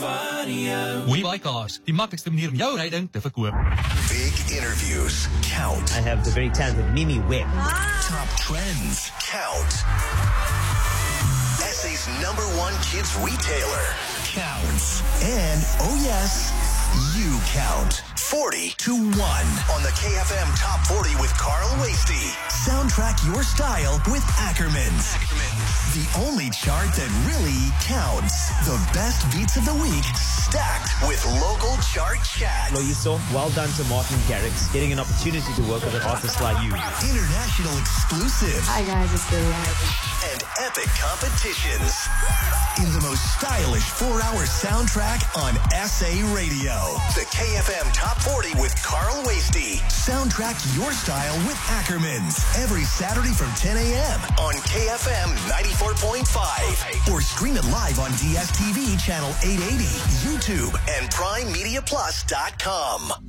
Webuycars, die maklikste manier om jou ryding te verkoop. Big interviews count. I have the very talented Mimi Webb. Top trends count. SA's #1 kids retailer counts. And, oh yes, you count. 40 to 1 on the KFM Top 40 with Carl Wasty. Soundtrack your style with Ackermans. The only chart that really counts. The best beats of the week stacked with local chart chat. Loyiso, well done to Martin Garrix, getting an opportunity to work with an artist like you. International exclusives. Hi guys, it's Billie Eilish. And epic competitions. In the most stylish 4-hour soundtrack on SA Radio. The KFM Top 40 with Carl Wasty. Soundtrack your style with Ackermans. Every Saturday from 10 a.m. on KFM 94.5. Or stream it live on DSTV channel 880, YouTube, and PrimeMediaPlus.com.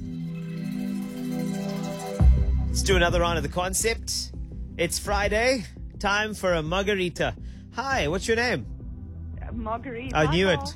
Let's do another round of the concept. It's Friday. Time for a margarita. Hi, what's your name? Marguerite. I knew it.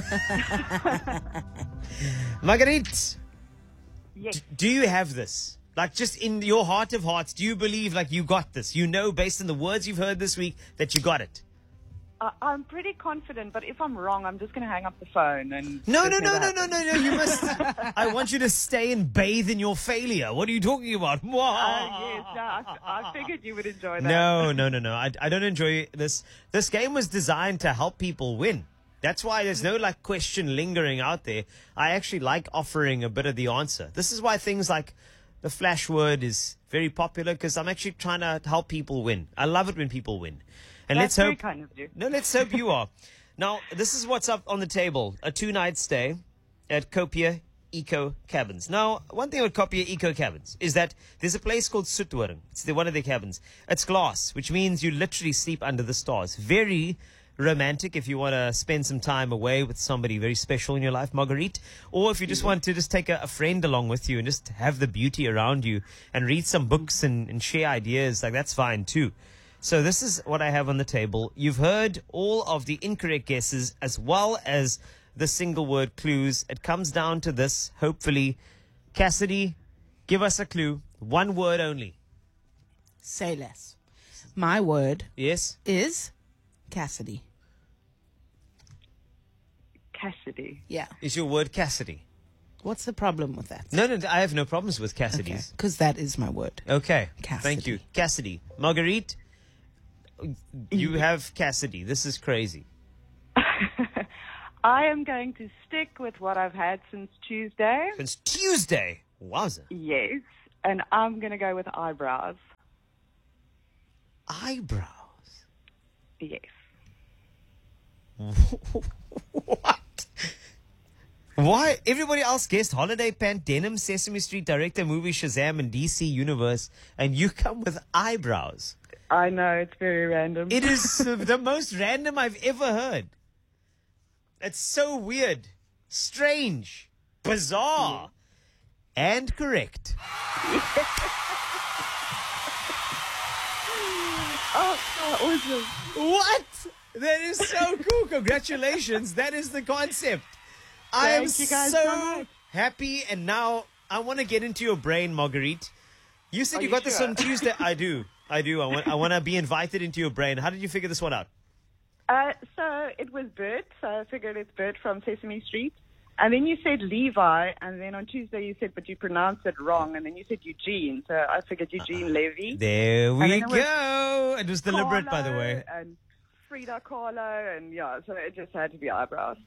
Marguerite, Yes. do you have this? Like, just in your heart of hearts, do you believe like you got this? You know, based on the words you've heard this week, that you got it? I'm pretty confident, but if I'm wrong, I'm just going to hang up the phone. And No, just never happen. you must. I want you to stay and bathe in your failure. What are you talking about? Yes, no, I figured you would enjoy that. No. I don't enjoy this. This game was designed to help people win. That's why there's no like question lingering out there. I actually like offering a bit of the answer. This is why things like the flash word is very popular, because I'm actually trying to help people win. I love it when people win. And That's let's very hope. kind of you. No, let's hope you are. Now, this is what's up on the table. A 2-night stay at Copia Eco Cabins. Now, one thing about Copia Eco Cabins is that there's a place called Soethoorn. It's one of their cabins. It's glass, which means you literally sleep under the stars. Very romantic if you want to spend some time away with somebody very special in your life, Marguerite. Or if you just want to just take a friend along with you and just have the beauty around you and read some books and share ideas, like that's fine too. So this is what I have on the table. You've heard all of the incorrect guesses as well as the single word clues. It comes down to this, hopefully. Cassidy, give us a clue. One word only. Say less. My word Yes? is Cassidy. Cassidy. Yeah. Is your word Cassidy? What's the problem with that? No, I have no problems with Cassidy's. Because that is my word. Okay. Cassidy. Thank you. Cassidy. Marguerite, you have Cassidy. This is crazy. I am going to stick with what I've had since Tuesday. It's Tuesday. Wowza. Yes. And I'm going to go with eyebrows. Eyebrows. Yes. What? Why? Everybody else guessed Holiday Pant, Denim, Sesame Street, Director, Movie, Shazam, and DC Universe, and you come with eyebrows. I know, it's very random. It is the most random I've ever heard. It's so weird, strange, bizarre, and correct. Oh, awesome. What? That is so cool. Congratulations. That is the concept. I am Thank you guys so so much. happy, and now I want to get into your brain, Marguerite. You said Are you you got this sure? on Tuesday. I do. I want to be invited into your brain. How did you figure this one out? So it was Bert, so I figured it's Bert from Sesame Street. And then you said Levi, and then on Tuesday you said, but you pronounced it wrong, and then you said Eugene, so I figured Eugene Levy. There we then it was go. It was deliberate, by the way. Carlo and Frida Kahlo, and yeah, so it just had to be eyebrows.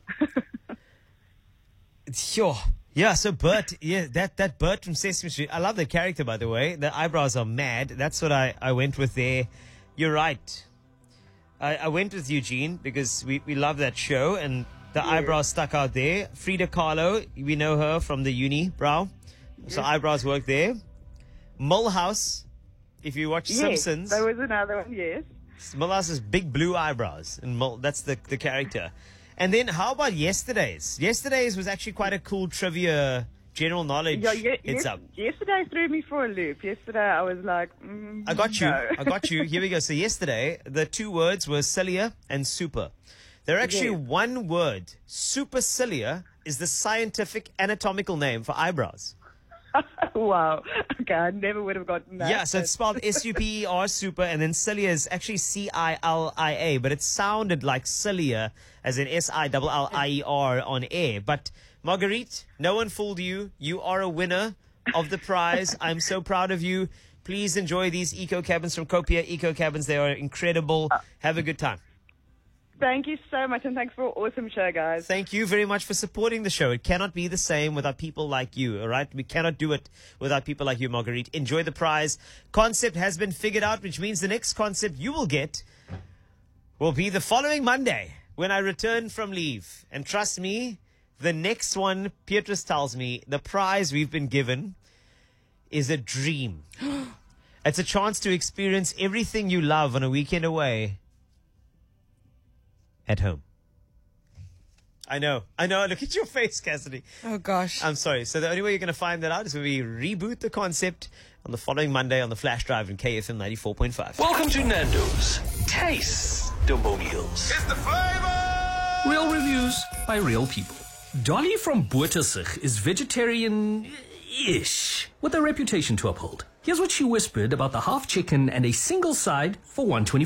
Sure. Yeah, so Bert, that Bert from Sesame Street. I love the character, by the way. The eyebrows are mad. That's what I went with there. You're right. I went with Eugene because we love that show, and the eyebrows stuck out there. Frida Kahlo, we know her from the uni brow. So eyebrows work there. Mulhouse, if you watch Yes, Simpsons, there was another one, yes. Mulhouse has big blue eyebrows, and that's the character. And then how about yesterday's? Yesterday's was actually quite a cool trivia, general knowledge. It's up. Yesterday threw me for a loop. Yesterday I was like, I got you. no. I got you. Here we go. So yesterday, the two words were cilia and super. They're actually Yes. one word. Supercilia is the scientific anatomical name for eyebrows. Wow. Okay, I never would have gotten that. Yeah, so it's spelled S-U-P-E-R, super, and then cilia is actually C-I-L-I-A, but it sounded like cilia, as in S-I-L-L-I-E-R on air. But Marguerite, no one fooled you. You are a winner of the prize. I'm so proud of you. Please enjoy these eco cabins from Copia Eco Cabins. They are incredible. Have a good time. Thank you so much, and thanks for an awesome show, guys. Thank you very much for supporting the show. It cannot be the same without people like you, all right? We cannot do it without people like you, Marguerite. Enjoy the prize. Concept has been figured out, which means the next concept you will get will be the following Monday when I return from leave. And trust me, the next one, Petrus tells me, the prize we've been given is a dream. It's a chance to experience everything you love on a weekend away at home. I know. Look at your face, Cassidy. Oh, gosh. I'm sorry. So the only way you're going to find that out is when we reboot the concept on the following Monday on the Flash Drive in KFM 94.5. Welcome to Nando's Testimonials. It's the flavor! Real reviews by real people. Dolly from Boertesig is vegetarian-ish, with a reputation to uphold. Here's what she whispered about the half chicken and a single side for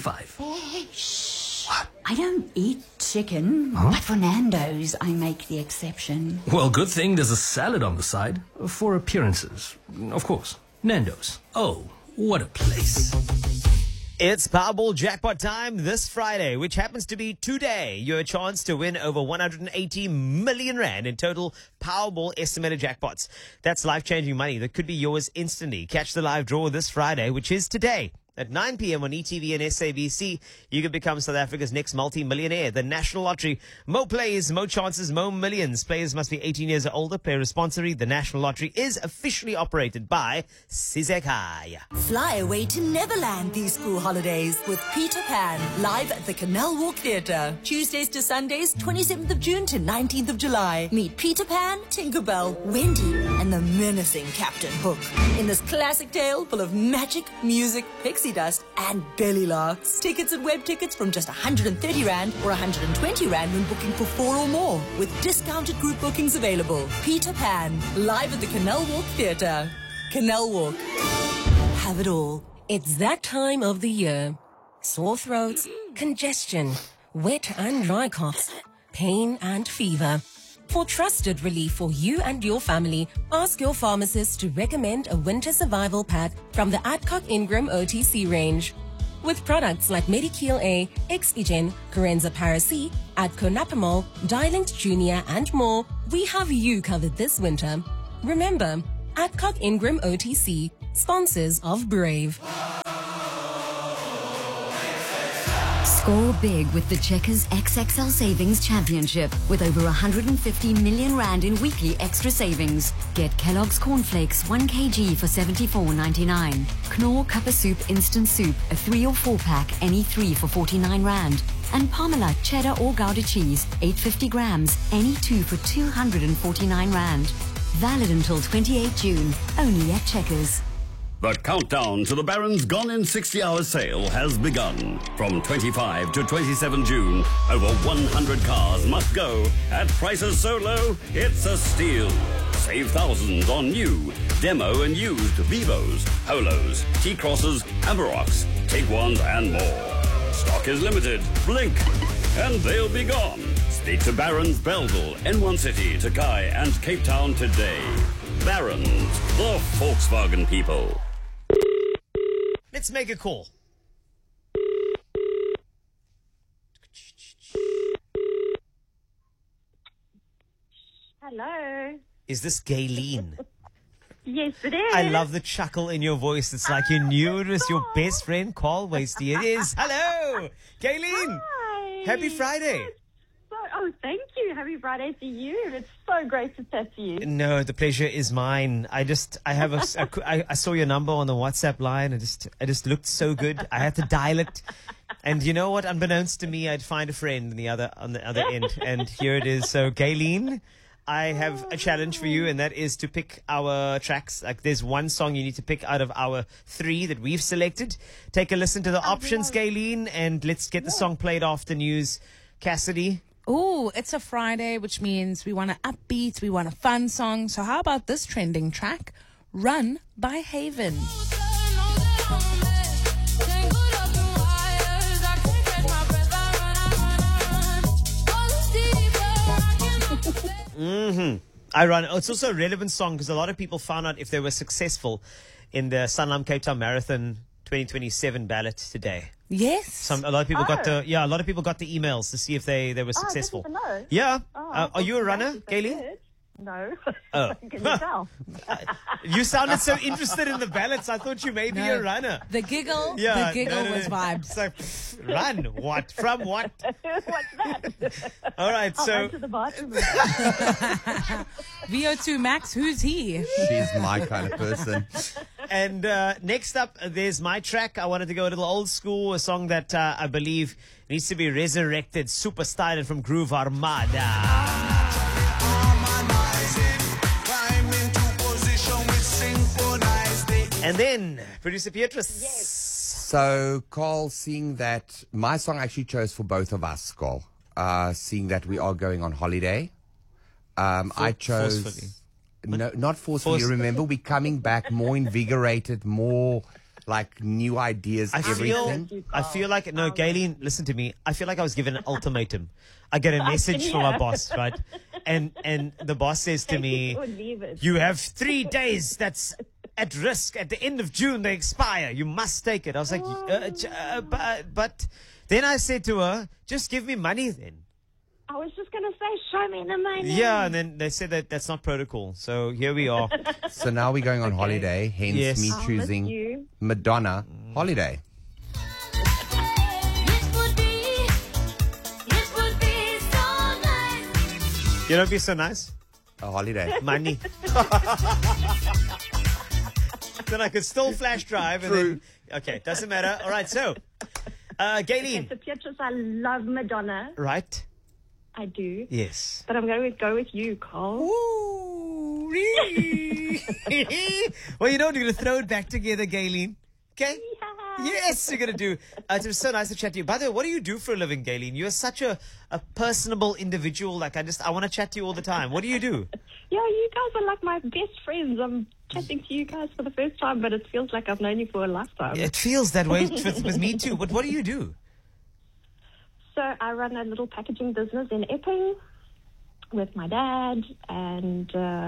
$125. I don't eat chicken, but for Nando's, I make the exception. Well, good thing there's a salad on the side for appearances. Of course, Nando's. Oh, what a place. It's Powerball jackpot time this Friday, which happens to be today. Your chance to win over 180 million rand in total Powerball estimated jackpots. That's life-changing money that could be yours instantly. Catch the live draw this Friday, which is today. At 9 p.m. on ETV and SABC, you can become South Africa's next multi-millionaire. The National Lottery. Mo plays, mo chances, mo millions. Players must be 18 years or older. Play responsibly. The National Lottery is officially operated by Sizekhaya. Fly away to Neverland these school holidays with Peter Pan, live at the Canal Walk Theatre. Tuesdays to Sundays, 27th of June to 19th of July. Meet Peter Pan, Tinkerbell, Wendy, and the menacing Captain Hook in this classic tale full of magic, music, pixie dust, and belly laughs. Tickets at Web Tickets from just 130 Rand or 120 Rand when booking for 4 or more, with discounted group bookings available. Peter Pan, live at the Canal Walk Theatre. Canal Walk. Have it all. It's that time of the year. Sore throats, congestion, wet and dry coughs, pain and fever. For trusted relief for you and your family, ask your pharmacist to recommend a winter survival pack from the Adcock Ingram OTC range. With products like Medikeel A, Exigen, Corenza Paracy, Adco Napamol, Dialint Junior, and more, we have you covered this winter. Remember, Adcock Ingram OTC, sponsors of Brave. Score big with the Checkers XXL Savings Championship with over 150 million Rand in weekly extra savings. Get Kellogg's Cornflakes 1 kg for $74.99. Knorr Cuppa Soup Instant Soup, a 3 or 4 pack, any 3 for 49 Rand. And Parmalat Cheddar or Gouda Cheese, 850 grams, any 2 for 249 Rand. Valid until 28 June, only at Checkers. The countdown to the Barron's Gone in 60 Hours sale has begun. From 25 to 27 June, over 100 cars must go at prices so low, it's a steal. Save thousands on new, demo and used Vivos, Polos, T-Crosses, Amarocks, Tiguans and more. Stock is limited. Blink and they'll be gone. Speak to Barron's Belleville, N1 City, Takai and Cape Town today. Barron's, the Volkswagen people. Let's make a call. Hello. Is this Gayleen? Yes, it is. I love the chuckle in your voice. It's like you knew it was your best friend, Carl Wasty. It is. Hello, Gayleen. Hi. Happy Friday. Thank you. Happy Friday to you. It's so great to chat to you. No, the pleasure is mine. I saw your number on the WhatsApp line. It just looked so good. I had to dial it. And you know what? Unbeknownst to me, I'd find a friend on the other end. And here it is. So, Gayleen, I have a challenge for you, and that is to pick our tracks. Like, there's one song you need to pick out of our 3 that we've selected. Take a listen to the options, Gayleen, and let's get the song played after news. Cassidy. Ooh, it's a Friday, which means we want an upbeat, we want a fun song. So how about this trending track, Run by Haven? I run. It's also a relevant song because a lot of people found out if they were successful in the Sanlam Cape Town Marathon 2027 ballot today. Yes. A lot of people got the emails to see if they were successful. Didn't know. Yeah. Are you a runner, Gayleen? No. Oh. Can you tell? You sounded so interested in the ballots. I thought you may be No. a runner. The giggle, Yeah, the giggle no. was vibes. It's like, run. What? From what? What's that? All right. I'll So run to the bathroom. VO2 Max, who's he? She's my kind of person. And next up, there's my track. I wanted to go a little old school, a song that I believe needs to be resurrected. Super Styling from Groove Armada. And then, producer Beatrice. So, Carl, seeing that my song actually chose for both of us, Carl, seeing that we are going on holiday, I chose... Forcefully. No, not forcefully. Remember, we're coming back more invigorated, more like new ideas, everything. I feel like, no, Gayleen, listen to me. I feel like I was given an ultimatum. I get a message from my boss, right? And the boss says to me, you have 3 days that's at risk. At the end of June, they expire. You must take it. I was like, but then I said to her, just give me money then. I was just going to say, show me the money. Yeah, and then they said that that's not protocol. So here we are. So now we're going on holiday, hence Yes. me I'll choosing miss you. Madonna Holiday. You know, it'd be so nice. A holiday. Money. Then I could still flash drive. And then, okay, doesn't matter. All right, so, Gayleen. So, Beatrice, I love Madonna. Right? I do. Yes. But I'm going to go with you, Carl. Ooh, well, you know, you're going to throw it back together, Gayleen. Okay? Yes, you're going to do. It was so nice to chat to you. By the way, what do you do for a living, Gayleen? You're such a personable individual. Like, I want to chat to you all the time. What do you do? Yeah, you guys are like my best friends. I'm chatting to you guys for the first time, but it feels like I've known you for a lifetime. It feels that way with me too. But what do you do? So I run a little packaging business in Epping with my dad, and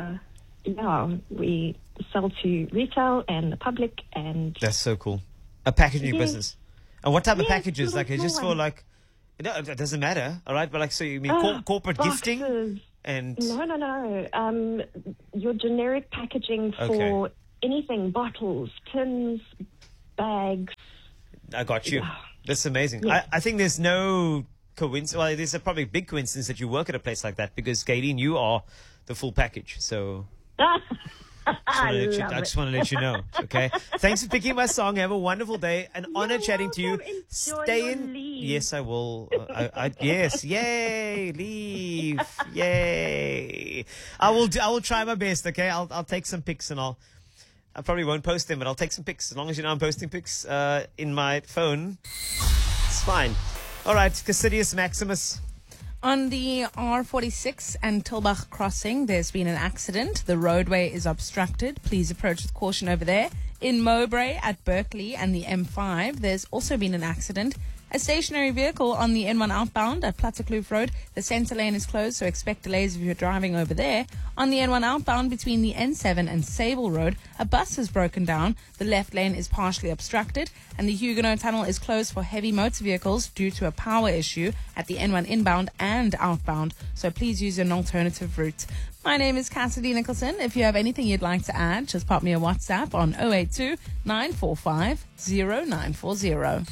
we sell to retail and the public. And That's so cool. A packaging Yes. business. And what type of Yes, packages? little Like, it's just small for ones. like, no, it doesn't matter. All right, but like, so you mean corporate gifting boxes. and No. Your generic packaging for anything: bottles, tins, bags. I got you. That's amazing. Yeah. I think there's no coincidence. Well, there's a probably big coincidence that you work at a place like that because, Gayleen, you are the full package. So I just want to let you know. Okay. Thanks for picking my song. Have a wonderful day. An honor chatting to you. Stay in. Leave. Yes, I will. Yes. Yay. Leave. Yay. I will try my best. Okay. I'll take some pics and I probably won't post them, but I'll take some pics. As long as you know I'm posting pics in my phone, it's fine. All right, Cassidius Maximus. On the R46 and Tilbach crossing, there's been an accident. The roadway is obstructed. Please approach with caution over there. In Mowbray at Berkeley and the M5, there's also been an accident. A stationary vehicle on the N1 outbound at Plattekloof Road. The centre lane is closed, so expect delays if you're driving over there. On the N1 outbound between the N7 and Sable Road, a bus has broken down. The left lane is partially obstructed, and the Huguenot Tunnel is closed for heavy motor vehicles due to a power issue at the N1 inbound and outbound, so please use an alternative route. My name is Cassidy Nicholson. If you have anything you'd like to add, just pop me a WhatsApp on 082 945 0940.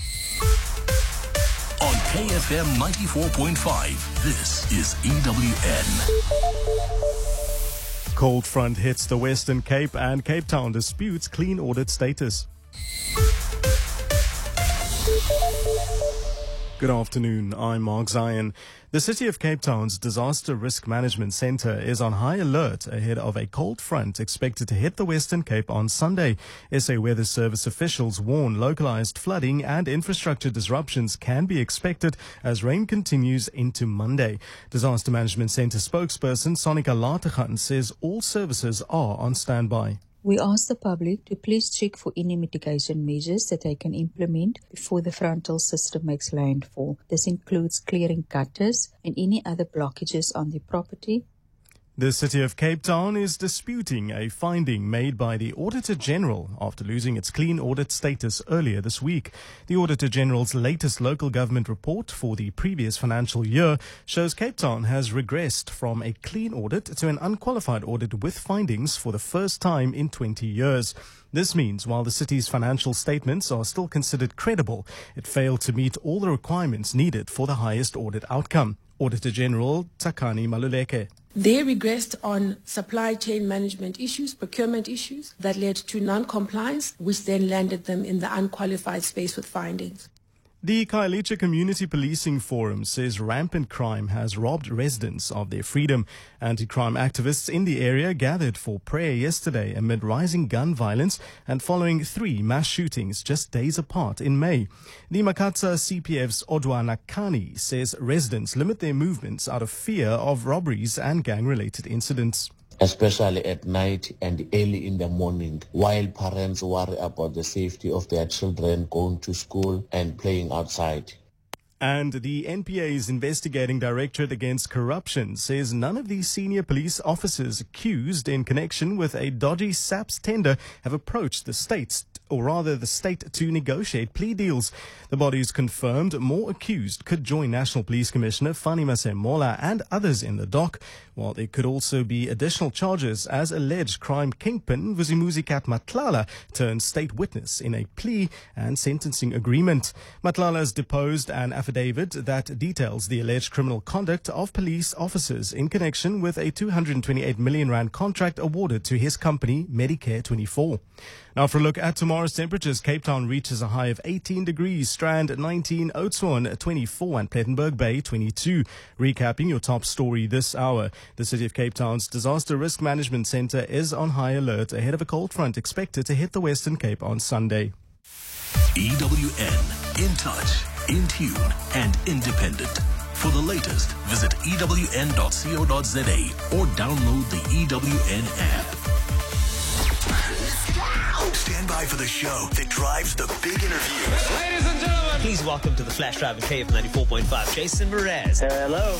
On KFM 94.5, this is EWN. Cold front hits the Western Cape and Cape Town disputes clean audit status. Good afternoon, I'm Mark Zion. The City of Cape Town's Disaster Risk Management Centre is on high alert ahead of a cold front expected to hit the Western Cape on Sunday. SA Weather Service officials warn localised flooding and infrastructure disruptions can be expected as rain continues into Monday. Disaster Management Centre spokesperson Sonika Lategan says all services are on standby. We ask the public to please check for any mitigation measures that they can implement before the frontal system makes landfall. This includes clearing gutters and any other blockages on the property. The City of Cape Town is disputing a finding made by the Auditor General after losing its clean audit status earlier this week. The Auditor General's latest local government report for the previous financial year shows Cape Town has regressed from a clean audit to an unqualified audit with findings for the first time in 20 years. This means while the city's financial statements are still considered credible, it failed to meet all the requirements needed for the highest audit outcome. Auditor General Takani Maluleke. They regressed on supply chain management issues, procurement issues that led to non-compliance, which then landed them in the unqualified space with findings. The Khayelitsha Community Policing Forum says rampant crime has robbed residents of their freedom. Anti-crime activists in the area gathered for prayer yesterday amid rising gun violence and following 3 mass shootings just days apart in May. The Makatsa CPF's Odwa Nakani says residents limit their movements out of fear of robberies and gang-related incidents. Especially at night and early in the morning, while parents worry about the safety of their children going to school and playing outside. And the NPA's investigating Directorate Against Corruption says none of the senior police officers accused in connection with a dodgy SAPS tender have approached the state to negotiate plea deals. The body's confirmed more accused could join National Police Commissioner Fani Masemola and others in the dock, while there could also be additional charges as alleged crime kingpin Vusimuzi Kat Matlala turned state witness in a plea and sentencing agreement. Matlala has deposed an affidavit that details the alleged criminal conduct of police officers in connection with a 228 million rand contract awarded to his company, Medicare 24. Now for a look at tomorrow's temperatures, Cape Town reaches a high of 18 degrees, Strand 19, Oudtshoorn 24 and Plettenberg Bay 22. Recapping your top story this hour, the City of Cape Town's Disaster Risk Management Centre is on high alert ahead of a cold front expected to hit the Western Cape on Sunday. EWN, in touch, in tune and independent. For the latest, visit ewn.co.za or download the EWN app. Stand by for the show that drives the big interviews. Ladies and gentlemen, please welcome to the Flash Drive at KF 94.5, Jason Mraz. Hello.